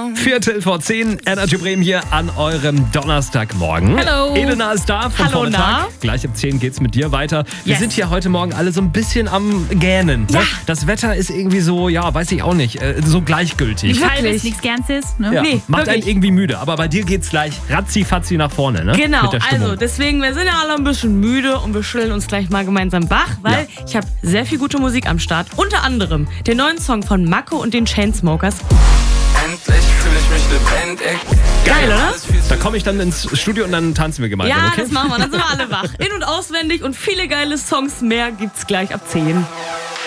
9:45 Energy Bremen hier an eurem Donnerstagmorgen. Hallo. Elena ist da von Hallo, Vormittag. Gleich ab 10 geht's mit dir weiter. Wir Yes. sind hier heute Morgen alle so ein bisschen am Gähnen. Ja. Ne? Das Wetter ist irgendwie so, weiß ich auch nicht, so gleichgültig. Wirklich? Nichts Ganzes, ne? Ja, Nee, macht einen wirklich. irgendwie müde, aber bei dir geht's gleich ratzi-fatzi nach vorne, ne? Genau, Mit der Stimmung. also deswegen, wir sind ja alle ein bisschen müde und wir schütteln uns gleich mal gemeinsam wach, weil ich habe sehr viel gute Musik am Start. Unter anderem den neuen Song von Mako und den Chainsmokers. Endlich fühle ich mich lebendig. Geil, oder? Da komme ich dann ins Studio und dann tanzen wir gemeinsam, Ja, okay? das machen wir, dann sind wir alle wach. In- und auswendig und viele geile Songs mehr gibt's gleich ab 10.